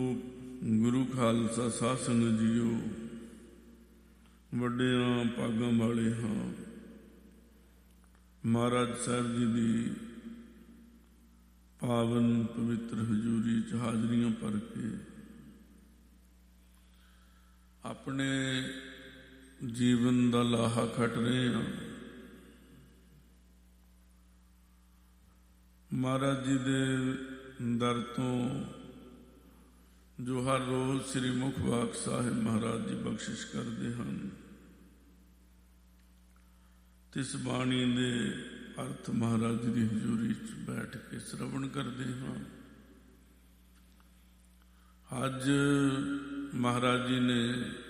ਗੁਰੂ ਖਾਲਸਾ ਸਾਧ ਸੰਗਤ ਜੀਓ, ਵੱਡਿਆਂ ਭਾਗਾਂ ਵਾਲੇ ਹਾਂ। ਮਹਾਰਾਜ ਸਾਹਿਬ ਜੀ ਦੀ ਪਾਵਨ ਪਵਿੱਤਰ ਹਜ਼ੂਰੀ 'ਚ ਹਾਜ਼ਰੀਆਂ ਭਰ ਕੇ ਆਪਣੇ ਜੀਵਨ ਦਾ ਲਾਹਾ ਖੱਟ ਰਹੇ ਹਾਂ। ਮਹਾਰਾਜ ਜੀ ਦੇ ਦਰ ਤੋਂ ਜੋ ਹਰ ਰੋਜ਼ ਸ੍ਰੀ ਮੁਖਵਾਕ ਸਾਹਿਬ ਮਹਾਰਾਜ ਜੀ ਬਖਸ਼ਿਸ਼ ਕਰਦੇ ਹਨ, ਤਿਸ ਬਾਣੀ ਦੇ ਅਰਥ ਮਹਾਰਾਜ ਜੀ ਦੀ ਹਜ਼ੂਰੀ 'ਚ ਬੈਠ ਕੇ ਸ਼ਰਵਣ ਕਰਦੇ ਹਾਂ। ਅੱਜ ਮਹਾਰਾਜ ਜੀ ਨੇ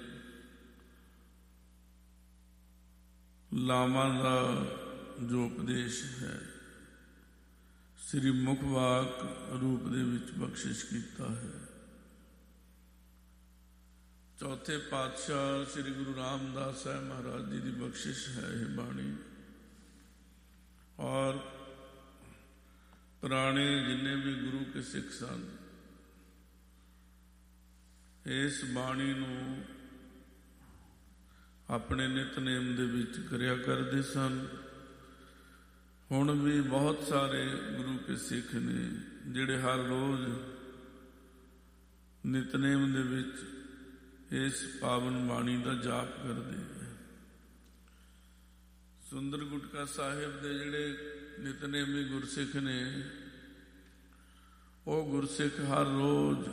ਲਾਵਾਂ ਦਾ ਜੋ ਉਪਦੇਸ਼ ਹੈ ਸ੍ਰੀ ਮੁਖਵਾਕ ਰੂਪ ਦੇ ਵਿੱਚ ਬਖਸ਼ਿਸ਼ ਕੀਤਾ ਹੈ। ਚੌਥੇ ਪਾਤਸ਼ਾਹ ਸ੍ਰੀ ਗੁਰੂ ਰਾਮਦਾਸ ਸਾਹਿਬ ਮਹਾਰਾਜ ਜੀ ਦੀ ਬਖਸ਼ਿਸ਼ ਹੈ ਇਹ ਬਾਣੀ। ਔਰ ਪੁਰਾਣੇ ਜਿੰਨੇ ਵੀ ਗੁਰੂ ਕੇ ਸਿੱਖ ਸਨ, ਇਸ ਬਾਣੀ ਨੂੰ ਆਪਣੇ ਨਿਤਨੇਮ ਦੇ ਵਿੱਚ ਕਰਿਆ ਕਰਦੇ ਸਨ। ਹੁਣ ਵੀ ਬਹੁਤ ਸਾਰੇ ਗੁਰੂ ਕੇ ਸਿੱਖ ਨੇ ਜਿਹੜੇ ਹਰ ਰੋਜ਼ ਨਿਤਨੇਮ ਦੇ ਵਿੱਚ ਇਸ ਪਾਵਨ ਬਾਣੀ ਦਾ ਜਾਪ ਕਰਦੇ ਹੈ। ਸੁੰਦਰ ਗੁਟਕਾ ਸਾਹਿਬ ਦੇ ਜਿਹੜੇ ਨਿਤਨੇਮੀ ਗੁਰਸਿੱਖ ਨੇ, ਉਹ ਗੁਰਸਿੱਖ ਹਰ ਰੋਜ਼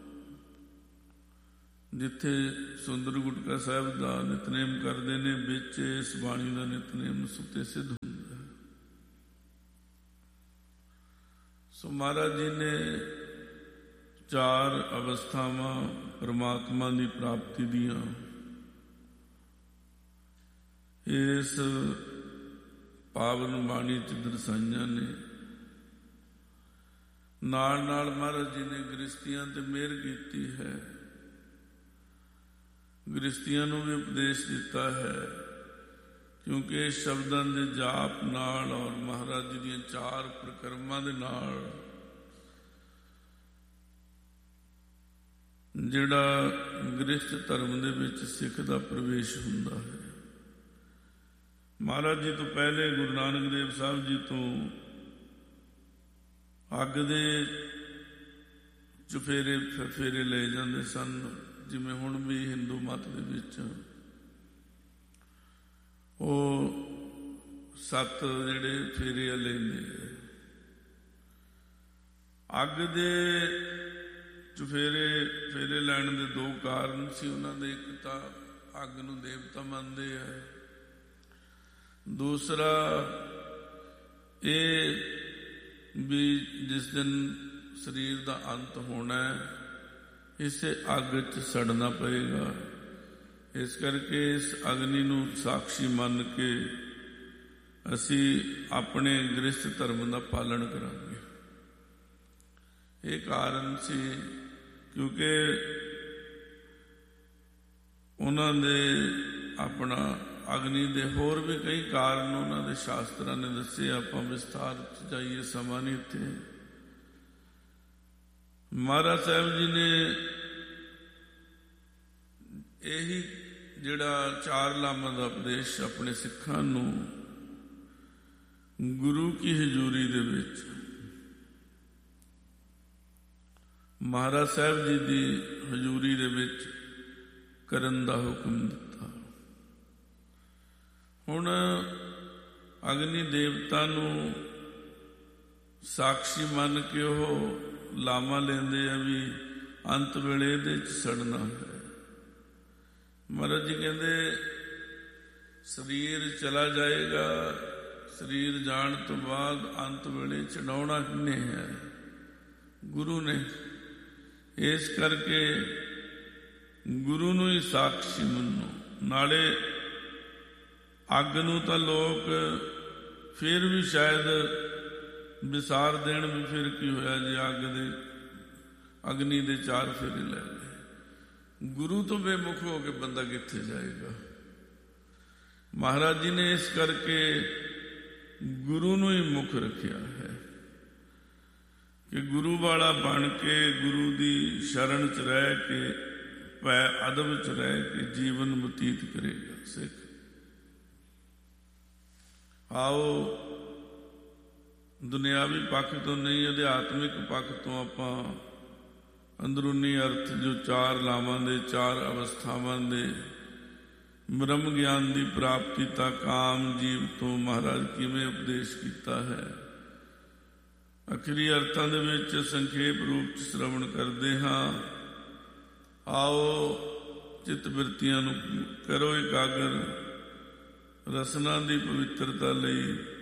ਜਿੱਥੇ ਸੁੰਦਰ ਗੁਟਕਾ ਸਾਹਿਬ ਦਾ ਨਿਤਨੇਮ ਕਰਦੇ ਨੇ, ਵਿੱਚ ਇਸ ਬਾਣੀ ਦਾ ਨਿਤਨੇਮ ਸੁਤੇ ਸਿੱਧ ਹੁੰਦਾ ਹੈ। ਸੋ ਮਹਾਰਾਜ ਜੀ ਨੇ 4 ਅਵਸਥਾਵਾਂ ਪਰਮਾਤਮਾ ਦੀ ਪ੍ਰਾਪਤੀ ਦੀਆਂ ਇਸ ਪਾਵਨ ਬਾਣੀ 'ਚ ਦਰਸਾਈਆਂ ਨੇ। ਨਾਲ ਨਾਲ ਮਹਾਰਾਜ ਜੀ ਨੇ ਗ੍ਰਸਤੀਆਂ ਤੇ ਮਿਹਰ ਕੀਤੀ ਹੈ, ਗ੍ਰਸਤੀਆਂ ਨੂੰ ਵੀ ਉਪਦੇਸ਼ ਦਿੱਤਾ ਹੈ, ਕਿਉਂਕਿ ਇਸ ਸ਼ਬਦਾਂ ਦੇ ਜਾਪ ਨਾਲ ਔਰ ਮਹਾਰਾਜ ਜੀ ਦੀਆਂ 4 ਪ੍ਰਕਰਮਾਂ ਦੇ ਨਾਲ ਜਿਹੜਾ ਗ੍ਰਸਤ ਧਰਮ ਦੇ ਵਿੱਚ ਸਿੱਖ ਦਾ ਪ੍ਰਵੇਸ਼ ਹੁੰਦਾ ਹੈ। ਮਹਾਰਾਜ ਜੀ ਤੋਂ ਪਹਿਲੇ ਗੁਰੂ ਨਾਨਕ ਦੇਵ ਸਾਹਿਬ ਜੀ ਤੋਂ ਅੱਗ ਦੇ ਚੁਫੇਰੇ ਲਏ ਜਾਂਦੇ ਸਨ, ਜਿਵੇਂ ਹੁਣ ਵੀ ਹਿੰਦੂ ਮਤ ਦੇ ਵਿੱਚ ਉਹ 7 ਜਿਹੜੇ ਫੇਰੇ ਲੈਂਦੇ। ਅੱਗ ਦੇ ਫੇਰੇ ਲੈਣ ਦੇ 2 ਕਾਰਨ ਸੀ ਉਹਨਾਂ ਦੇ। ਇੱਕ ਤਾਂ ਅੱਗ ਨੂੰ ਦੇਵਤਾ ਮੰਨਦੇ ਆ, ਦੂਸਰਾ ਇਹ ਵੀ ਜਿਸ ਦਿਨ ਸਰੀਰ ਦਾ ਅੰਤ ਹੋਣਾ ਇਸੇ ਅੱਗ 'ਚ ਸੜਨਾ ਪਏਗਾ। ਇਸ ਕਰਕੇ ਇਸ ਅਗਨੀ ਨੂੰ ਸਾਖੀ ਮੰਨ ਕੇ ਅਸੀਂ ਆਪਣੇ ਗ੍ਰਸਤ ਧਰਮ ਦਾ ਪਾਲਣ ਕਰਾਂਗੇ। ਇਹ ਕਾਰਨ ਸੀ, ਕਿਉਂਕਿ ਉਹਨਾਂ ਦੇ ਆਪਣਾ ਅਗਨੀ ਦੇ ਹੋਰ ਵੀ ਕਈ ਕਾਰਨ ਉਹਨਾਂ ਦੇ ਸ਼ਾਸਤਰਾਂ ਨੇ ਦੱਸੇ। ਆਪਾਂ ਵਿਸਥਾਰ 'ਚ ਜਾਈਏ, ਸਮਾਂ ਨਹੀਂ ਇੱਥੇ। ਮਹਾਰਾਜ ਸਾਹਿਬ ਜੀ ਨੇ ਇਹੀ ਜਿਹੜਾ 4 ਲਾਮਾਂ ਦਾ ਉਪਦੇਸ਼ ਆਪਣੇ ਸਿੱਖਾਂ ਨੂੰ ਗੁਰੂ ਕੀ ਹਜ਼ੂਰੀ ਦੇ ਵਿੱਚ ਮਹਾਰਾਜ ਸਾਹਿਬ ਜੀ ਦੀ ਹਜ਼ੂਰੀ ਦੇ ਵਿੱਚ ਕਰਨ ਦਾ ਹੁਕਮ ਦਿੱਤਾ। ਹੁਣ ਅਗਨੀ ਦੇਵਤਾ ਨੂੰ ਸਾਖੀ ਮੰਨ ਕੇ ਉਹ ਲਾਮਾ ਲੈਂਦੇ ਆ ਵੀ ਅੰਤ ਵੇਲੇ ਇਹਦੇ 'ਚ ਸੜਨਾ ਹੈ। ਮਹਾਰਾਜ ਜੀ ਕਹਿੰਦੇ ਸਰੀਰ ਚਲਾ ਜਾਏਗਾ, ਸਰੀਰ ਜਾਣ ਤੋਂ ਬਾਅਦ ਅੰਤ ਵੇਲੇ ਚੜਾਉਣਾ ਕਿਹਨੇ ਹੈ? ਗੁਰੂ ਨੇ। ਇਸ ਕਰਕੇ ਗੁਰੂ ਨੂੰ ਹੀ ਸਾਖੀ ਮੰਨੋ। ਨਾਲੇ ਅੱਗ ਨੂੰ ਤਾਂ ਲੋਕ ਫਿਰ ਵੀ ਸ਼ਾਇਦ ਵਿਸਾਰ ਦੇਣ ਵੀ, ਫਿਰ ਕੀ ਹੋਇਆ ਜੇ ਅਗਨੀ ਦੇ 4 ਫੇਰੇ ਲੈ ਲਏ। ਗੁਰੂ ਤੋਂ ਬੇਮੁਖ ਹੋ ਕੇ ਬੰਦਾ ਕਿੱਥੇ ਜਾਏਗਾ? ਮਹਾਰਾਜ ਜੀ ਨੇ ਇਸ ਕਰਕੇ ਗੁਰੂ ਨੂੰ ਹੀ ਮੁੱਖ ਰੱਖਿਆ ਹੈ ਕਿ ਗੁਰੂ ਵਾਲਾ ਬਣ ਕੇ ਗੁਰੂ ਦੀ ਸ਼ਰਨ 'ਚ ਰਹਿ ਕੇ ਭੈ ਅਦਬ 'ਚ ਰਹਿ ਕੇ ਜੀਵਨ ਬਤੀਤ ਕਰੇਗਾ ਸਿੱਖ। ਆਓ ਦੁਨਿਆਵੀ ਪੱਖ ਤੋਂ ਨਹੀਂ, ਅਧਿਆਤਮਿਕ ਪੱਖ ਤੋਂ ਆਪਾਂ ਅੰਦਰੂਨੀ ਅਰਥ ਜੋ 4 ਲਾਵਾਂ ਦੇ 4 ਅਵਸਥਾਵਾਂ ਦੇ ਬ੍ਰਹਮ ਗਿਆਨ ਦੀ ਪ੍ਰਾਪਤੀ ਤਾਂ ਕਾਮ ਜੀਵ ਤੋਂ ਮਹਾਰਾਜ ਕਿਵੇਂ ਉਪਦੇਸ਼ ਕੀਤਾ ਹੈ, ਅਖਰੀ ਅਰਥਾਂ ਦੇ ਵਿੱਚ ਸੰਖੇਪ ਰੂਪ 'ਚ ਸ਼੍ਰਵਣ ਕਰਦੇ ਹਾਂ। ਆਓ ਚਿੱਤ ਬਿਰਤੀਆਂ ਨੂੰ ਕਰੋ ਇਕਾਗਰ, ਰਸਨਾ ਦੀ ਪਵਿੱਤਰਤਾ ਲਈ